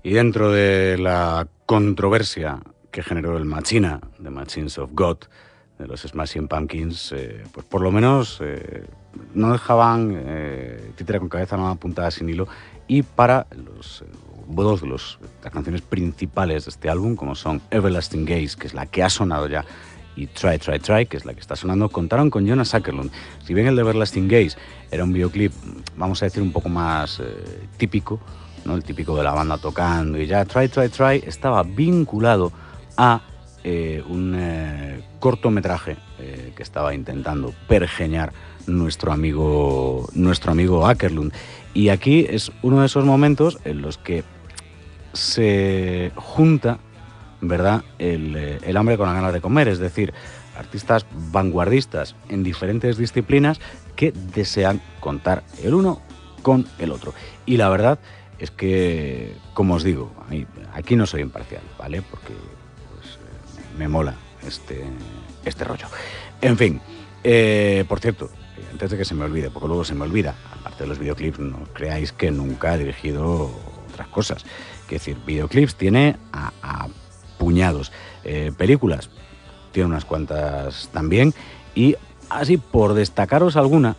Y dentro de la controversia que generó el Machina, The Machines of God, de los Smashing Pumpkins, pues por lo menos no dejaban títere con cabeza, nada apuntada sin hilo. Y para dos de las canciones principales de este álbum, como son Everlasting Gaze, que es la que ha sonado ya, y Try, Try, Try, que es la que está sonando, contaron con Jonas Åkerlund. Si bien el de Everlasting Gaze era un videoclip, vamos a decir, un poco más típico, ¿no? El típico de la banda tocando, y ya Try, Try, Try estaba vinculado a un cortometraje que estaba intentando pergeñar nuestro amigo Åkerlund. Y aquí es uno de esos momentos en los que se junta, ¿verdad?, el hambre con las ganas de comer, es decir, artistas vanguardistas en diferentes disciplinas que desean contar el uno con el otro. Y la verdad es que, como os digo, a mí, aquí no soy imparcial, ¿vale? Porque pues, me mola este rollo. En fin, por cierto, antes de que se me olvide, porque luego se me olvida, aparte de los videoclips, no creáis que nunca he dirigido otras cosas. Es decir, videoclips tiene a puñados. Películas tiene unas cuantas también. Y así, por destacaros alguna,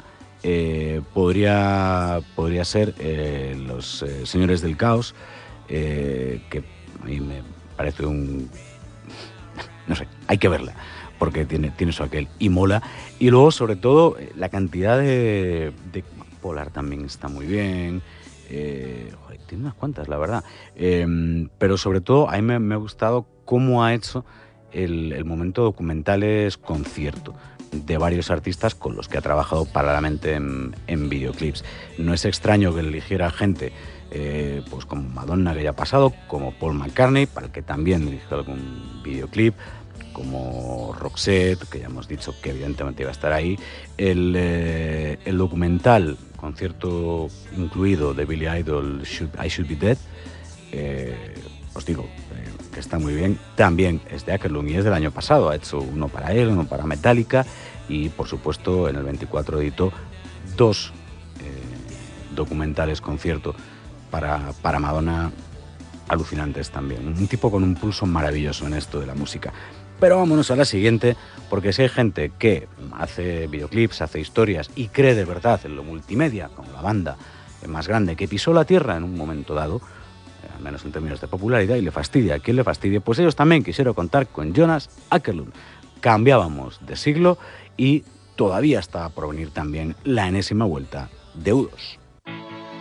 podría ser Los Señores del Caos, que a mí me parece no sé, hay que verla, porque tiene su aquel y mola. Y luego, sobre todo, la cantidad de Polar también está muy bien. Joder, tiene unas cuantas, la verdad. Pero sobre todo, a mí me ha gustado cómo ha hecho el momento documentales concierto de varios artistas con los que ha trabajado paralelamente en videoclips. No es extraño que eligiera gente pues como Madonna, que ya ha pasado, como Paul McCartney, para el que también dirigió algún videoclip, como Roxette, que ya hemos dicho que evidentemente iba a estar ahí, el documental, concierto incluido, de Billy Idol, I Should Be Dead, os digo que está muy bien. También es de Åkerlund y es del año pasado, ha hecho uno para él, uno para Metallica, y por supuesto en el 24 editó dos documentales concierto para Madonna, alucinantes también. Un tipo con un pulso maravilloso en esto de la música. Pero vámonos a la siguiente, porque si hay gente que hace videoclips, hace historias y cree de verdad en lo multimedia, como la banda más grande que pisó la tierra en un momento dado, al menos en términos de popularidad, y le fastidia a quien le fastidie, pues ellos también quisieron contar con Jonas Åkerlund. Cambiábamos de siglo y todavía estaba por venir también la enésima vuelta de U2.